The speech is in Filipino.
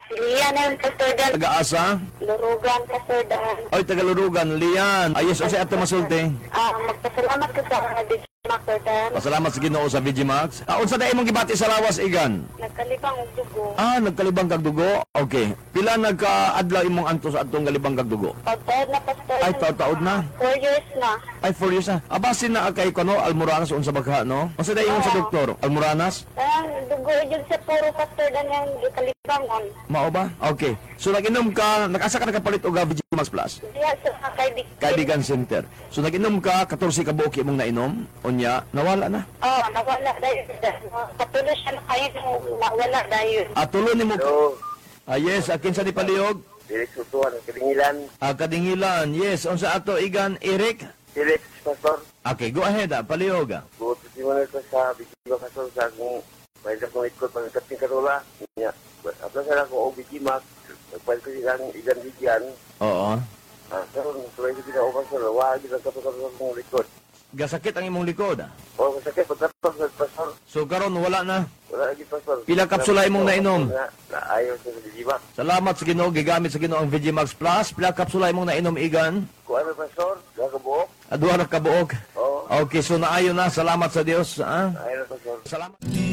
Lian na yung Pastor Dan. Taga-asa? Lurugan, Pastor Dan. Oy, taga-Lurugan, Lian. Ayos, o siya ato masulti. Magpasalamat ko sa DJ Pastor Dan. Pasalamat sa Ginoo sa VGMax. Unsa na imong gibati sa lawas, Igan? Nagkalibang og dugo. Nagkalibang kag dugo? Okay. Pila nagka-adlaw imong anto sa atong galibang kag dugo? Pagtaod na, Pastor Ay, Dan. taod na. 4 years na. Ay, 4 years na. Abasin na kay kono Almoranas unsa bagha, no? Unsa na ingon sa doktor? Almoranas? Dugo yun sa puro Pastor Dan yung ikalibangon. Mao ba? Okay. So nag-inom ka, nag-asa ka nakapalit og VGMax Plus? Diya sa Kaibigan Center. So nag-inom ka 14 ka buok imong nainom, unya nawala na. Nawala dahil. Patuloy siya na kayo nawala dahil. Tulo nimo. Hello, Yes, akin sa Dipaliog. Felix Utuan, Kadingilan. Kadingilan. Yes, unsa ato Igan Eric? Felix, Pastor. Okay, go ahead, Paliog. Buot si mo ko sa Bikima Pastor sa akong may akong ikot pagkating karola. Nya, apla sa ako og Bikima. Nagpalit ko silang igan bigyan. Oo. Karon tuloy ko sila Pastor. Wag lang kapag akong likod. Gasakit ang imong likod. O masakit pagkatapos sa Pastor. So karon wala na. Wala lagi Pastor. Pila kapsula imong nainom? Ayaw sa Bikima. Salamat sa Ginoo, gigamit sa Ginoo ang VGMax Plus. Pila kapsula imong nainom Igan? Kuan Pastor, gakabuok. Duha na ka buok. Oo, Okay, so naayo na. Salamat sa Dios. ayaw Pastor. Salamat.